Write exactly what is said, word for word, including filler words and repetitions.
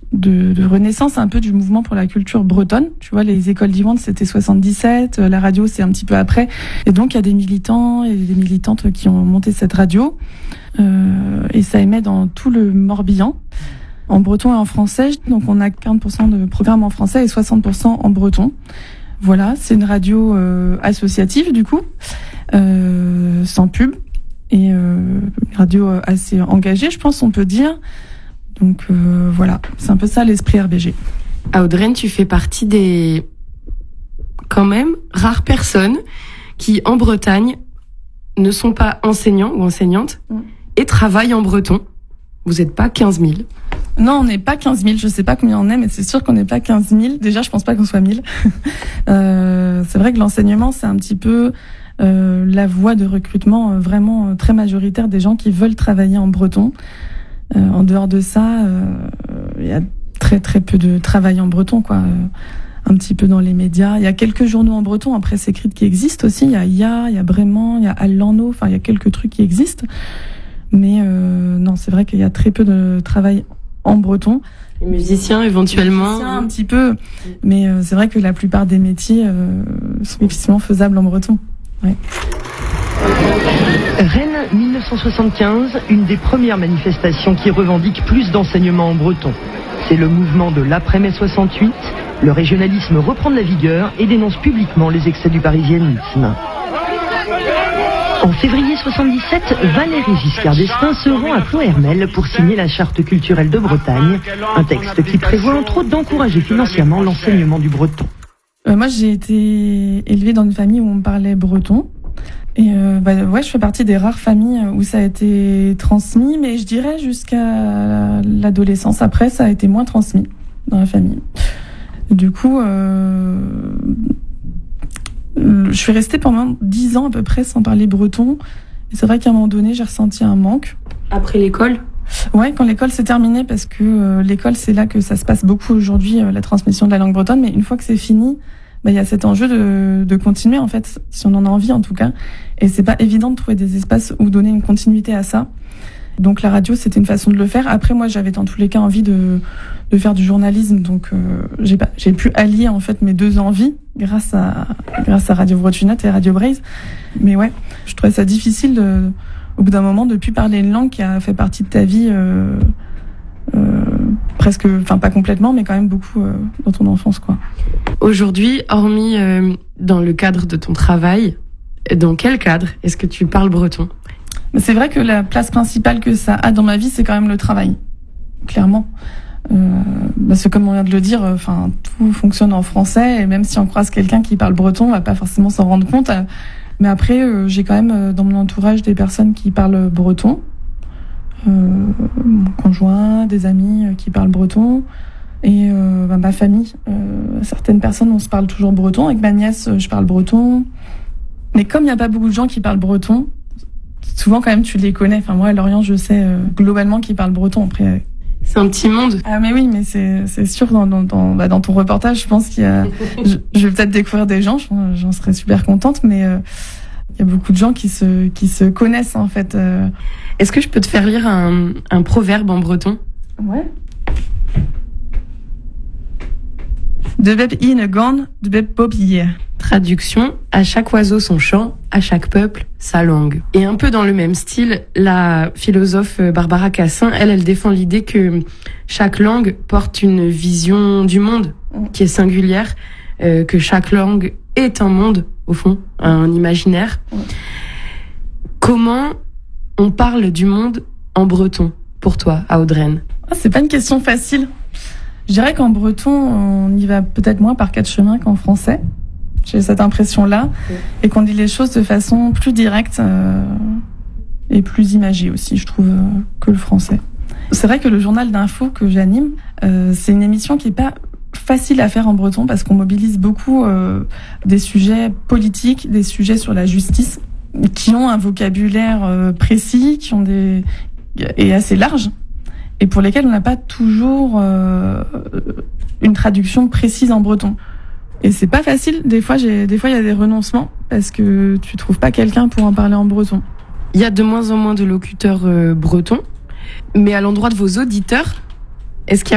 de, de renaissance un peu du mouvement pour la culture bretonne. Tu vois, les écoles d'Yvonne, c'était soixante-dix-sept, la radio, c'est un petit peu après. Et donc, il y a des militants et des militantes qui ont monté cette radio. Euh, et ça émet dans tout le Morbihan, en breton et en français. Donc, on a quarante pour cent de programmes en français et soixante pour cent en breton. Voilà, c'est une radio euh, associative, du coup, euh, sans pub. Et euh, une radio assez engagée, je pense, on peut dire. Donc euh, voilà, c'est un peu ça l'esprit R B G. À Audreyne, tu fais partie des, quand même, rares personnes qui, en Bretagne, ne sont pas enseignants ou enseignantes mmh. et travaillent en breton. Vous n'êtes pas quinze mille. Non, on n'est pas quinze mille. Je sais pas combien on est, mais c'est sûr qu'on n'est pas quinze mille. Déjà, je pense pas qu'on soit mille. euh, c'est vrai que l'enseignement, c'est un petit peu euh, la voie de recrutement euh, vraiment euh, très majoritaire des gens qui veulent travailler en breton. Euh, en dehors de ça, il euh, y a très très peu de travail en breton, quoi. Euh, un petit peu dans les médias. Il y a quelques journaux en breton, en presse écrite qui existent aussi. Il y a I A, il y a Brément, il y a Allano. Enfin, il y a quelques trucs qui existent. Mais euh, non, c'est vrai qu'il y a très peu de travail en breton. Les musiciens, éventuellement. Les musiciens, un petit peu. Mais euh, c'est vrai que la plupart des métiers euh, sont difficilement faisables en breton. Ouais. Rennes mille neuf cent soixante-quinze, une des premières manifestations qui revendique plus d'enseignement en breton. C'est le mouvement de l'après-mai soixante-huit. Le régionalisme reprend de la vigueur et dénonce publiquement les excès du parisianisme. En février soixante-dix-sept, Valéry Giscard d'Estaing se rend à Ploërmel pour signer la Charte culturelle de Bretagne, un texte qui prévoit entre autres d'encourager financièrement l'enseignement du breton. Euh, moi, j'ai été élevée dans une famille où on parlait breton. Et euh, bah, ouais, je fais partie des rares familles où ça a été transmis, mais je dirais jusqu'à l'adolescence. Après, ça a été moins transmis dans la famille. Du coup, euh, je suis restée pendant dix ans à peu près sans parler breton. Et c'est vrai qu'à un moment donné, j'ai ressenti un manque. Après l'école ? Ouais, quand l'école s'est terminée, parce que euh, l'école, c'est là que ça se passe beaucoup aujourd'hui, euh, la transmission de la langue bretonne. Mais une fois que c'est fini, bah, il y a cet enjeu de, de continuer, en fait, si on en a envie, en tout cas. Et c'est pas évident de trouver des espaces où donner une continuité à ça. Donc la radio, c'était une façon de le faire. Après, moi, j'avais dans tous les cas envie de, de faire du journalisme. Donc euh, j'ai pas, j'ai pu allier, en fait, mes deux envies grâce à, grâce à Radio Bretonette et Radio Braise. Mais ouais, je trouvais ça difficile de, au bout d'un moment, de plus parler une langue qui a fait partie de ta vie, euh, euh, presque, enfin pas complètement, mais quand même beaucoup euh, dans ton enfance, quoi. Aujourd'hui, hormis euh, dans le cadre de ton travail, dans quel cadre est-ce que tu parles breton ? C'est vrai que la place principale que ça a dans ma vie, c'est quand même le travail, clairement. Euh, parce que comme on vient de le dire, enfin tout fonctionne en français, et même si on croise quelqu'un qui parle breton, on va pas forcément s'en rendre compte. Mais après, euh, j'ai quand même euh, dans mon entourage des personnes qui parlent breton, euh, mon conjoint, des amis euh, qui parlent breton, et euh, bah, ma famille. Euh, certaines personnes, on se parle toujours breton. Avec ma nièce, je parle breton. Mais comme il n'y a pas beaucoup de gens qui parlent breton, souvent quand même tu les connais. Enfin moi à Lorient, je sais euh, globalement qu'ils parlent breton. Après, euh... c'est un petit monde. Ah mais oui, mais c'est c'est sûr dans dans dans, bah, dans ton reportage, je pense qu'il y a, je, je vais peut-être découvrir des gens. J'en serais super contente, mais euh, il y a beaucoup de gens qui se qui se connaissent en fait. Euh... Est-ce que je peux te faire lire un un proverbe en breton ? Ouais. De beb in gone, de beb bobier. Traduction, à chaque oiseau son chant, à chaque peuple sa langue. Et un peu dans le même style, la philosophe Barbara Cassin, elle, elle défend l'idée que chaque langue porte une vision du monde qui est singulière, euh, que chaque langue est un monde, au fond, un imaginaire. Comment on parle du monde en breton, pour toi, à Audreyne ? Ah, c'est pas une question facile. Je dirais qu'en breton, on y va peut-être moins par quatre chemins qu'en français. J'ai cette impression-là. Oui. Et qu'on dit les choses de façon plus directe euh, et plus imagée aussi, je trouve, euh, que le français. C'est vrai que le journal d'info que j'anime, euh, c'est une émission qui est pas facile à faire en breton parce qu'on mobilise beaucoup euh, des sujets politiques, des sujets sur la justice, qui ont un vocabulaire euh, précis, qui ont des et assez large, et pour lesquels on n'a pas toujours euh, une traduction précise en breton. Et c'est pas facile. Des fois, j'ai, des fois, il y a des renoncements parce que tu trouves pas quelqu'un pour en parler en breton. Il y a de moins en moins de locuteurs euh, bretons, mais à l'endroit de vos auditeurs, est-ce qu'il y a